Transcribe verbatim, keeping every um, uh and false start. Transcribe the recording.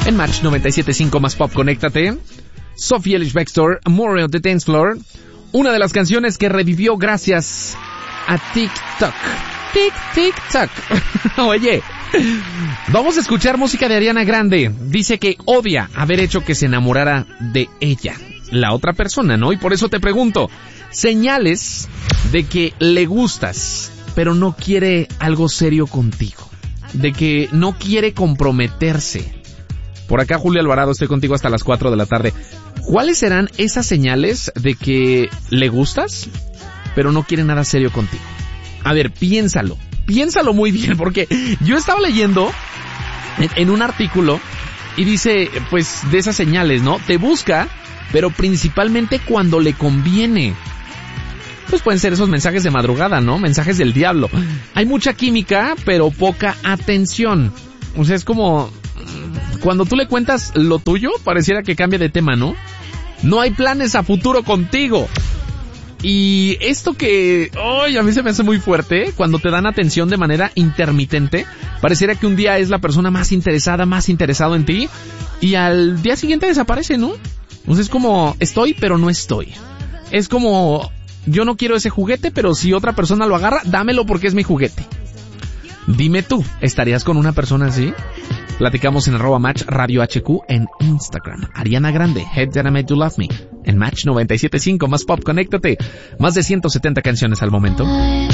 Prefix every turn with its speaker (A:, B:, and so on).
A: En Match noventa y siete punto cinco más pop, conéctate. Sophie Ellis-Bextor, More on the Dance Floor. Una de las canciones que revivió gracias a TikTok. Tic, tic, tac. Oye, vamos a escuchar música de Ariana Grande. Dice que odia haber hecho que se enamorara de ella, la otra persona, ¿no? Y por eso te pregunto, señales de que le gustas, pero no quiere algo serio contigo, de que no quiere comprometerse. Por acá, Julio Alvarado, estoy contigo hasta las cuatro de la tarde. ¿Cuáles serán esas señales de que le gustas, pero no quiere nada serio contigo? A ver, piénsalo, piénsalo muy bien, porque yo estaba leyendo en, en un artículo y dice, pues, de esas señales, ¿no? Te busca, pero principalmente cuando le conviene. Pues pueden ser esos mensajes de madrugada, ¿no? Mensajes del diablo. Hay mucha química, pero poca atención. O sea, es como cuando tú le cuentas lo tuyo, pareciera que cambia de tema, ¿no? No hay planes a futuro contigo. Y esto que, ay, a mí se me hace muy fuerte, cuando te dan atención de manera intermitente, pareciera que un día es la persona más interesada, más interesado en ti, y al día siguiente desaparece, ¿no? Entonces es como, estoy, pero no estoy. Es como, yo no quiero ese juguete, pero si otra persona lo agarra, dámelo porque es mi juguete. Dime tú, ¿estarías con una persona así? Platicamos en arroba Match Radio H Q en Instagram. Ariana Grande, Head That I Made You Love Me. En Match noventa y siete punto cinco más pop, conéctate. Más de ciento setenta canciones al momento.